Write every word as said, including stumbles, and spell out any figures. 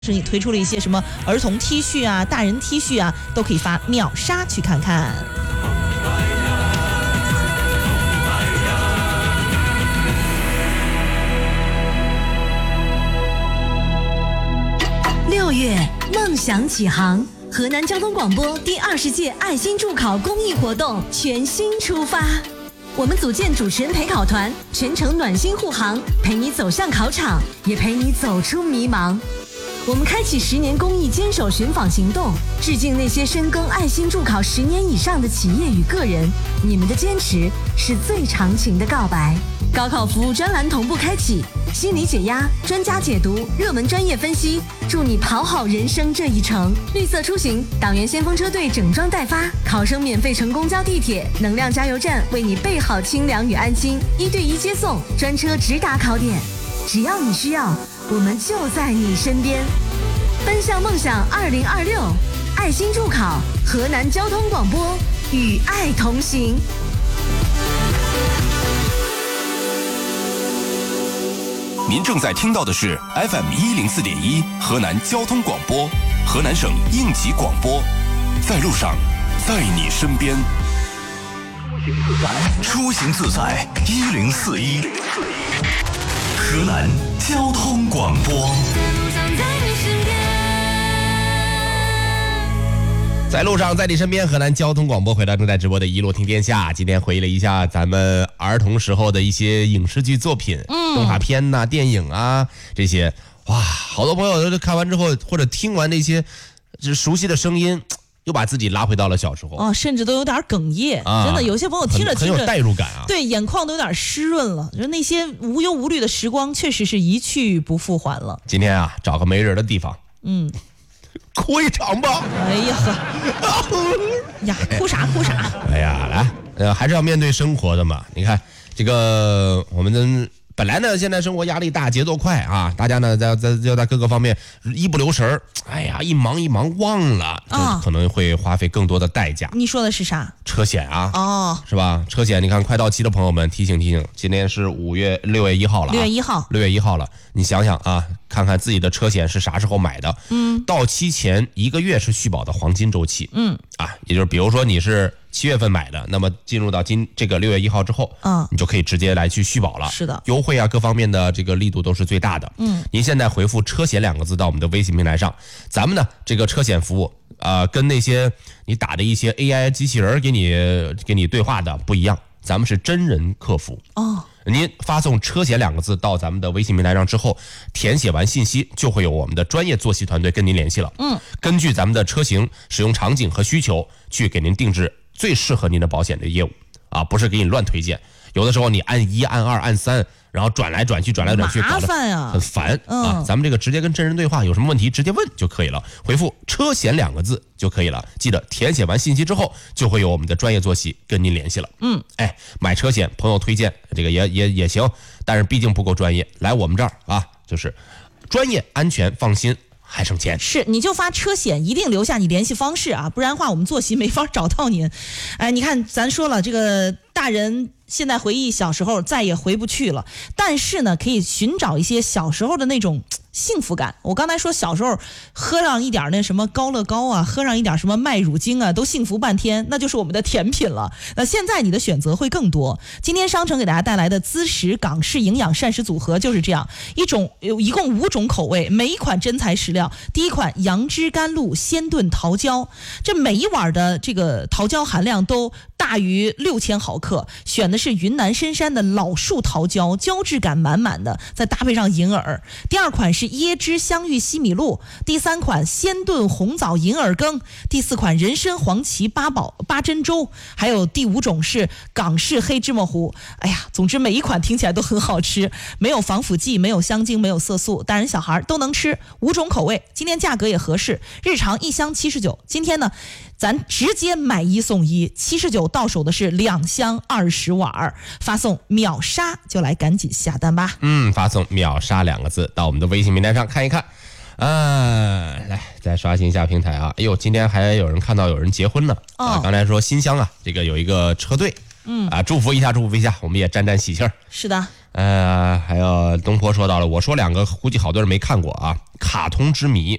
是你推出了一些什么儿童 T 恤啊、大人 T 恤啊，都可以发秒杀去看看。 六月，梦想启航，河南交通广播第二十届爱心助考公益活动全新出发。我们组建主持人陪考团，全程暖心护航，陪你走向考场，也陪你走出迷茫。我们开启十年公益坚守寻访行动，致敬那些深耕爱心助考十年以上的企业与个人，你们的坚持是最长情的告白。高考服务专栏同步开启，心理解压、专家解读、热门专业分析，助你跑好人生这一程。绿色出行，党员先锋车队整装待发，考生免费乘公交地铁，能量加油站为你备好清凉与安心，一对一接送，专车直达考点。只要你需要，我们就在你身边。奔向梦想二零二六，爱心助考，河南交通广播与爱同行。 您正在听到的是 F M 一零四点一河南交通广播，河南省应急广播，在路上，在你身边。出行自在一零四一。河南交通广播， 在路上，在你身边。河南交通广播回到正在直播的一路听天下，今天回忆了一下咱们儿童时候的一些影视剧作品、嗯、动画片呐、啊、电影啊这些。哇，好多朋友都看完之后，或者听完这些熟悉的声音，又把自己拉回到了小时候哦，甚至都有点哽咽、啊、真的有些朋友听着听着很有代入感啊， 对，眼眶都有点湿润了，就那些无忧无虑的时光确实是一去不复还了。 今天啊，找个没人的地方，嗯，哭一场吧。 哎呀呀，哭啥哭啥。 哎呀，来，呃，还是要面对生活的嘛。你看这个我们的本来呢，现在生活压力大，节奏快啊，大家呢在在要在各个方面一不留神，哎呀，一忙一忙忘了，就可能会花费更多的代价。 你说的是啥？ 车险啊， 哦， 是吧？车险，你看快到期的朋友们，提醒提醒，今天是五月六月一号了、啊， 六月一号， 六月一号了，你想想啊，看看自己的车险是啥时候买的，嗯，到期前一个月是续保的黄金周期，嗯，啊，也就是比如说你是七月份买的，那么进入到今这个六月一号之后，嗯，你就可以直接来去续保了。 是的， 优惠啊，各方面的这个力度都是最大的。嗯，您现在回复“车险”两个字到我们的微信平台上，咱们呢这个车险服务啊、呃，跟那些你打的一些 A I 机器人给你给你对话的不一样，咱们是真人客服。哦，您发送“车险”两个字到咱们的微信平台上之后，填写完信息，就会有我们的专业作息团队跟您联系了。嗯，根据咱们的车型使用场景和需求，去给您定制最适合您的保险的业务啊，不是给你乱推荐。有的时候你按一、按二、按三，然后转来转去、转来转去， 麻烦呀， 很烦、嗯、啊。咱们这个直接跟真人对话，有什么问题直接问就可以了，回复“车险”两个字就可以了。记得填写完信息之后，就会有我们的专业作息跟您联系了。嗯，哎，买车险朋友推荐这个也也也行，但是毕竟不够专业，来我们这儿啊，就是专业、安全、放心。还省钱。 是，你就发车险，一定留下你联系方式啊，不然的话我们作息没法找到您。哎，你看咱说了，这个大人现在回忆小时候再也回不去了，但是呢，可以寻找一些小时候的那种幸福感。我刚才说小时候喝上一点那什么高乐高啊，喝上一点什么麦乳精啊，都幸福半天，那就是我们的甜品了。那现在你的选择会更多。今天商城给大家带来的滋食港式营养膳食组合就是这样一种，一共五种口味，每一款真材实料。第一款杨枝甘露鲜炖桃胶，这每一碗的这个桃胶含量都大于六千毫克，选的是云南深山的老树桃胶，胶质感满满的，再搭配上银耳。第二款是椰汁香芋西米露，第三款鲜炖红枣银耳羹，第四款人参黄芪八宝八珍粥，还有第五种是港式黑芝麻糊。哎呀，总之每一款听起来都很好吃，没有防腐剂，没有香精，没有色素，大人小孩都能吃，五种口味，今天价格也合适，日常一箱七十九，今天呢咱直接买一送一，七十九到手的是两箱二十碗，发送秒杀就来赶紧下单吧。 嗯，发送秒杀两个字到我们的微信平台上看一看。啊，来再刷新一下平台啊！哎呦，今天还有人看到有人结婚呢。哦、啊，刚才说新乡啊，这个有一个车队，嗯啊，祝福一下，祝福一下，我们也沾沾喜气儿。 是的。 呃，还有东坡说到了，我说两个估计好多人没看过啊，《卡通之谜》